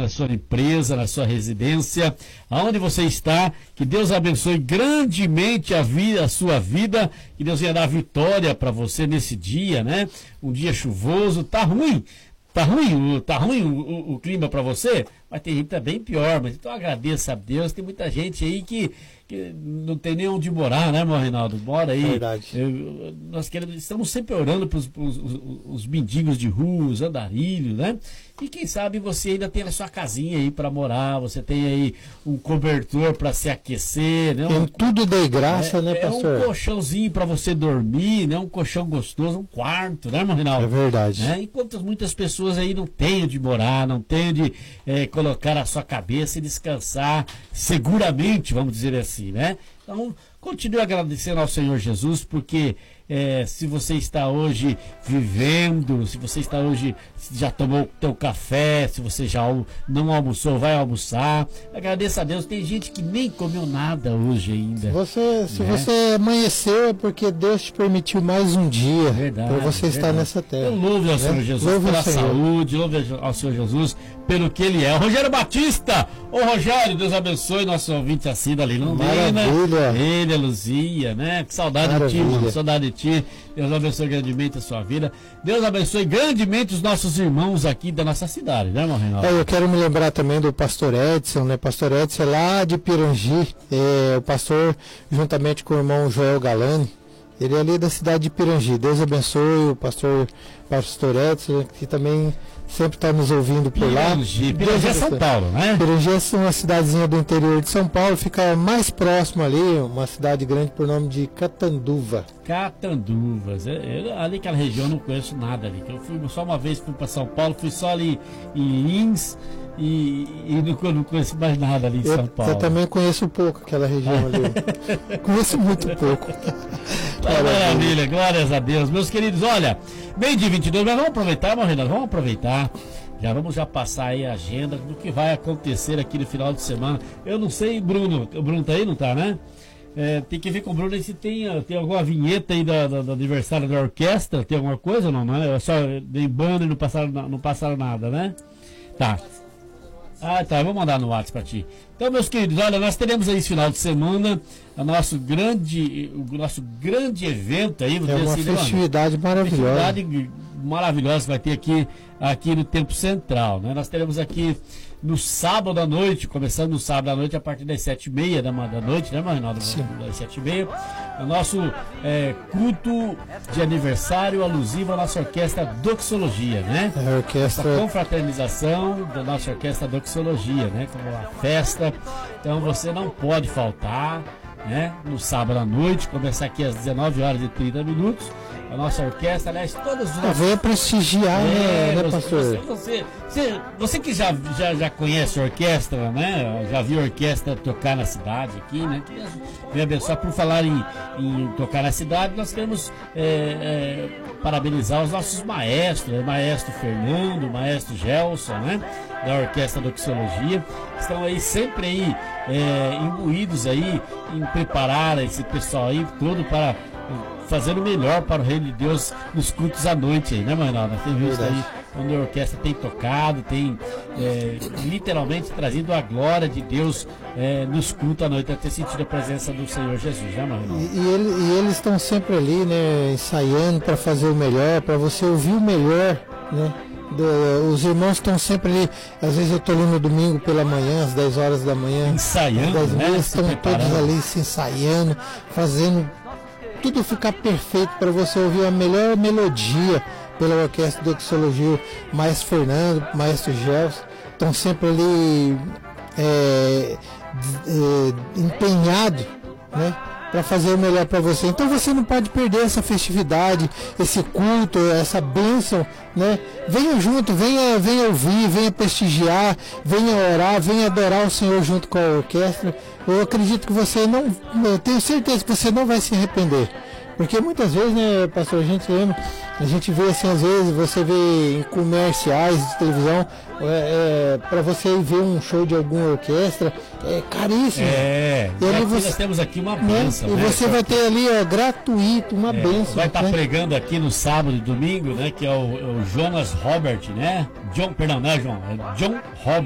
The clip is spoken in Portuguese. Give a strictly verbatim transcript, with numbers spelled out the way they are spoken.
na sua empresa, na sua residência, aonde você está, que Deus abençoe grandemente a, vida, a sua vida, que Deus venha dar vitória para você nesse dia, né? Um dia chuvoso, tá ruim, tá ruim, tá ruim o, o, o clima para você, mas tem gente que tá bem pior, mas então agradeça a Deus, tem muita gente aí que, que não tem nem onde morar, né, meu Reinaldo? Mora aí. Verdade. Eu, nós queremos, estamos sempre orando para os mendigos de rua, os andarilhos, né? E quem sabe você ainda tem a sua casinha aí para morar, você tem aí um cobertor para se aquecer, né? Tem Um, tudo de graça, é, né, pastor? É um colchãozinho para você dormir, né? Um colchão gostoso, um quarto, né, meu Reinaldo? É verdade. Né? Enquanto muitas pessoas aí não têm onde morar, não têm onde é, colocar a sua cabeça e descansar seguramente, vamos dizer assim, né? Então, continue agradecendo ao Senhor Jesus, porque é, se você está hoje vivendo, se você está hoje, já tomou o teu café, se você já não almoçou, vai almoçar, agradeça a Deus. Tem gente que nem comeu nada hoje ainda. Você, se né? você amanheceu é porque Deus te permitiu mais um dia para você verdade. estar nessa terra. Eu louvo ao né? Senhor Jesus louve pela Senhor. saúde, louvo ao Senhor Jesus pelo que Ele é. O Rogério Batista, ô Rogério, Deus abençoe nosso ouvinte Cida ali, não Maravilha. Ele, a Luzia, né? Que saudade Maravilha. de ti, mano, saudade de ti. Deus abençoe grandemente a sua vida. Deus abençoe grandemente os nossos irmãos aqui da nossa cidade, né, meu Reinaldo? É, eu quero me lembrar também do pastor Edson, né? Pastor Edson é lá de Pirangi, é, o pastor juntamente com o irmão Joel Galani, ele é ali da cidade de Pirangi. Deus abençoe o pastor, pastor Edson, que também sempre está nos ouvindo por lá. Pirangi, Pirangi é São Paulo, né? Pirangi é uma cidadezinha do interior de São Paulo, fica mais próximo ali, uma cidade grande por nome de Catanduva. Catanduvas, eu, eu, ali aquela região eu não conheço nada ali. Eu fui só uma vez, fui para São Paulo, fui só ali em Ins e, e não, não conheço mais nada ali em eu, São Paulo. Eu também conheço pouco aquela região ali. Conheço muito pouco. Maravilha, glórias a Deus. Meus queridos, olha, meio de vinte e dois, mas vamos aproveitar, meu Renato, vamos aproveitar. Já vamos já passar aí a agenda do que vai acontecer aqui no final de semana. Eu não sei, Bruno, o Bruno tá aí, não tá, né? É, tem que ver com o Bruno aí se tem, tem alguma vinheta aí do, do, do aniversário da orquestra, tem alguma coisa ou não, né? É só de banda e não passaram, não passaram nada, né? Tá. Ah, tá, eu vou mandar no WhatsApp pra ti. Então, meus queridos, olha, nós teremos aí esse final de semana o nosso grande, o nosso grande evento aí. É uma assim, festividade maravilhosa. Festividade maravilhosa que vai ter aqui, aqui no Tempo Central, né? Nós teremos aqui no sábado à noite, começando no sábado à noite a partir das sete e meia da, da noite, né, Reinaldo? Das sete e meia, o nosso é, culto de aniversário alusivo à nossa orquestra Doxologia, né? É a orquestra... Essa confraternização da nossa orquestra Doxologia, né? Como uma festa, então você não pode faltar, né? No sábado à noite, começar aqui às dezenove horas e trinta minutos. A nossa orquestra, aliás, todos os ah, venha prestigiar, é, né, você, pastor? Você, você, você, você que já, já, já conhece a orquestra, né? Já viu a orquestra tocar na cidade aqui, né? Vem abençoar. Por falar em, em tocar na cidade, nós queremos é, é, parabenizar os nossos maestros, o maestro Fernando, o maestro Gelson, né? Da Orquestra Doxologia, estão aí sempre aí é, imbuídos aí em preparar esse pessoal aí todo para fazer o melhor para o Reino de Deus nos cultos à noite aí, né, Manuel? Nós temos visto aí onde a orquestra tem tocado, tem é, literalmente trazido a glória de Deus é, nos cultos à noite, até sentido a presença do Senhor Jesus, né, Manuel? E, e, ele, e eles estão sempre ali, né, ensaiando para fazer o melhor, para você ouvir o melhor, né? Do, os irmãos estão sempre ali, às vezes eu estou ali no domingo pela manhã, às dez horas da manhã, ensaiando, às né? vezes estão todos ali se ensaiando, fazendo tudo ficar perfeito para você ouvir a melhor melodia pela Orquestra Doxologia. Maestro Fernando, Maestro Gelson estão sempre ali é, é, empenhados, né, para fazer o melhor para você. Então você não pode perder essa festividade, esse culto, essa bênção, né? Venha junto, venha, venha ouvir, venha prestigiar, venha orar, venha adorar o Senhor junto com a orquestra. Eu acredito que você não, eu tenho certeza que você não vai se arrepender. Porque muitas vezes, né, pastor, a gente lembra, a gente vê assim, às vezes, você vê em comerciais de televisão, é, é, para você ir ver um show de alguma orquestra, é caríssimo. É, e ali você, você, nós temos aqui uma né, bênção, e né? você vai ter ali, ó, gratuito, uma É, bênção. vai estar né? pregando aqui no sábado e domingo, né? Que é o, é o Jonas Robert, né? John, perdão, não é João, é John Robert.